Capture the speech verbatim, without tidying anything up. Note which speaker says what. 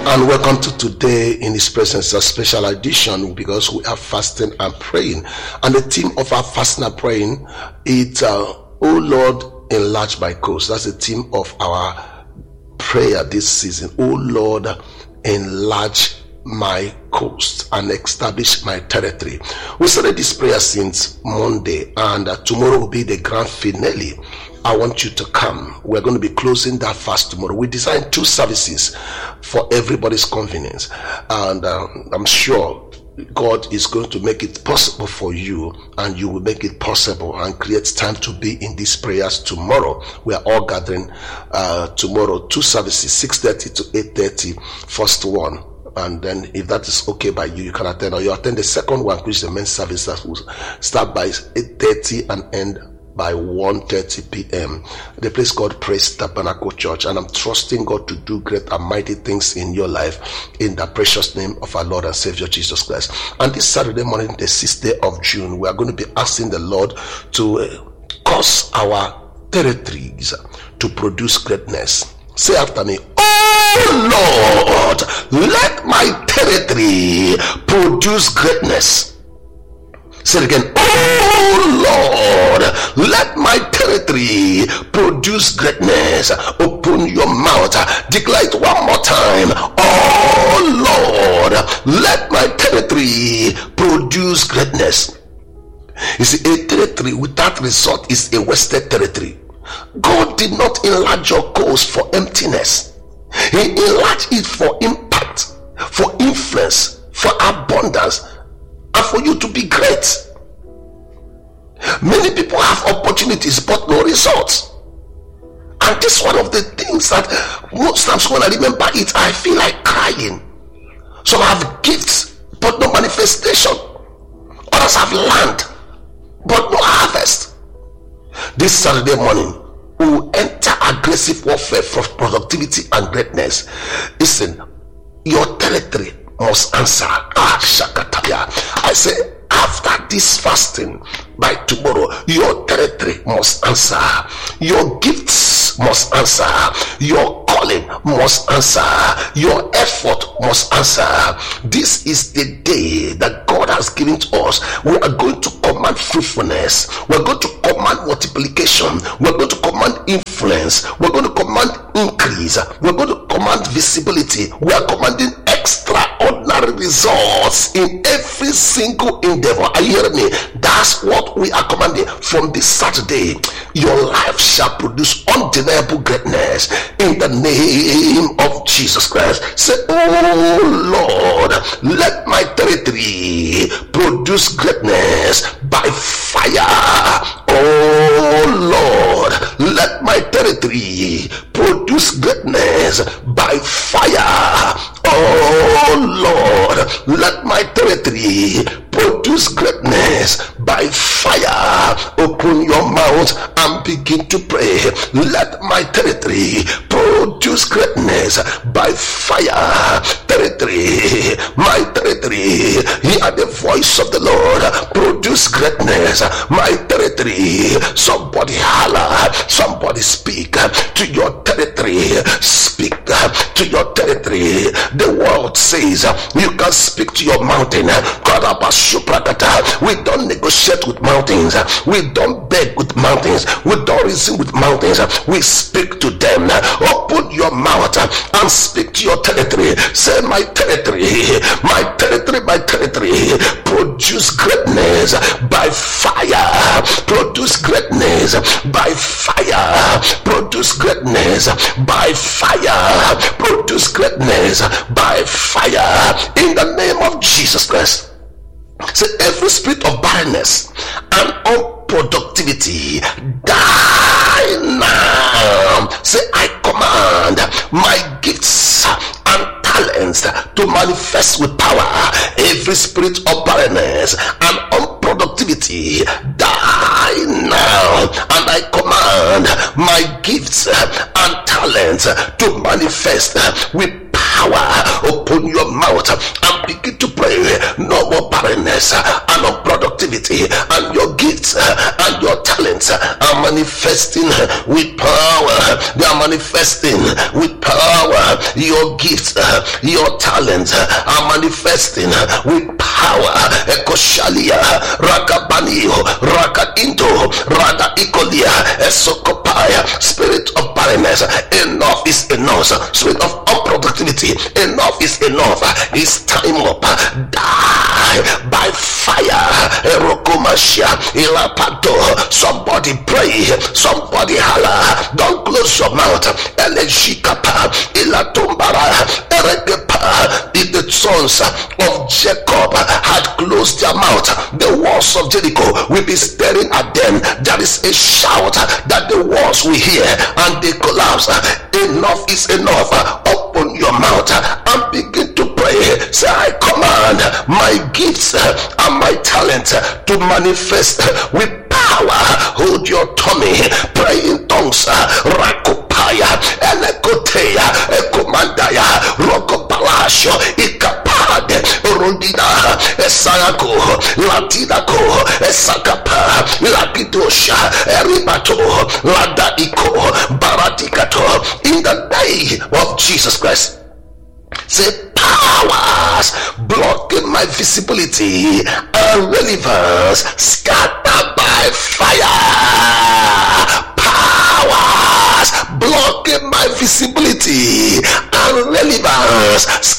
Speaker 1: and welcome to today in His presence, a special edition because we are fasting and praying. And the theme of our fasting and praying is, uh, oh Lord, enlarge my coast. That's the theme of our prayer this season. Oh Lord, enlarge my coast and establish my territory. We started this prayer since Monday, and uh, tomorrow will be the grand finale. I want you to come. We're going to be closing that fast tomorrow. We designed two services for everybody's convenience, and uh, I'm sure God is going to make it possible for you, and you will make it possible and create time to be in these prayers tomorrow. We are all gathering uh, tomorrow, two services, six thirty to eight thirty, first one. And then if that is okay by you, you can attend, or you attend the second one, which is the men's service that will start by eight thirty and end by one thirty p.m. The place called Praise Tabernacle Church. And I'm trusting God to do great and mighty things in your life in the precious name of our Lord and Savior Jesus Christ. And this Saturday morning, the sixth day of June, we are going to be asking the Lord to uh, cause our territories to produce greatness. Say after me, oh Lord, let my territory produce greatness. Say it again, oh Lord, let my territory produce greatness. Open your mouth, declare it one more time. Oh Lord, let my territory produce greatness. You see, a territory without result is a wasted territory. God did not enlarge your coast for emptiness. He enlarged it for impact, for influence, for abundance, and for you to be great. Many people have opportunities but no results. And this is one of the things that most times when I remember it, I feel like crying. Some have gifts but no manifestation. Others have land but no harvest. This Saturday morning, we will enter aggressive warfare for productivity and greatness. Listen, your territory must answer. Ah, Shakataya. I say, after this fasting, by tomorrow, your territory must answer. Your gifts must answer. Your calling must answer. Your effort must answer. This is the day that God has given to us. We are going to command fruitfulness. We're going to command multiplication. We're going to command influence. We're going to command increase. We're going to command visibility. We are commanding extraordinary results in every single endeavor. Are you hearing me? That's what we are commanding from this Saturday. Your life shall produce undeniable greatness in the name of Jesus Christ. Say, oh Lord, let my territory produce greatness by fire. Oh Lord, let my territory produce greatness by fire. Oh Lord, let my territory produce greatness by fire. Open your mouth and begin to pray. Let my territory produce greatness by fire. Territory, my territory, hear the voice of the Lord. Produce greatness, my territory. Somebody holler, somebody speak to your territory. Speak to your territory. The world says you can speak to your mountain. We don't negotiate with mountains. We don't beg with mountains. We don't reason with mountains. We speak to them. Open your mouth and speak to your territory. Say, my territory, my territory, my territory, produce greatness by fire. Produce greatness by fire. Produce greatness by fire. Produce greatness by fire. In the name of Jesus Christ. Say, every spirit of barrenness and unproductivity, die now. Say, I command my gifts and talents to manifest with power. Every spirit of barrenness and unproductivity, die now. And I command my gifts and talents to manifest with power. Open your mouth and begin to pray. No more barrenness and unproductivity, and your gifts and your talent talents are manifesting with power. They are manifesting with power. Your gifts, your talents are manifesting with power. Ekoshalia, Rakabanio, Rakadinto, Rada Ikolia, Esokopaya. Spirit of barrenness, enough is enough. Spirit of unproductivity, enough is enough. It's time up. Die by fire. Erokomasha, Ilapato. Somebody pray. Somebody holla. Don't close your mouth. Elejikapa, Ilatumbara, Erekepa. If the sons of Jacob had closed their mouth, the walls of Jericho will be staring at them. There is a shout that the walls will hear and they collapse. Enough is enough. Open your mouth and begin to pray. Say, I command my gifts and my talent to manifest with power. Hold your tummy. Pray in tongues. Rakopaya, Elekotea, Ekomandaya, Rokopalasho, Ikapade, Rundina, Esayako, Latinako, Esakapa, Lapidosha, Eribato, Ladaiko, Baratikato. In the name of Jesus Christ. Say, powers blocking my visibility and relevance, scatter by fire. Powers blocking my visibility and relevance,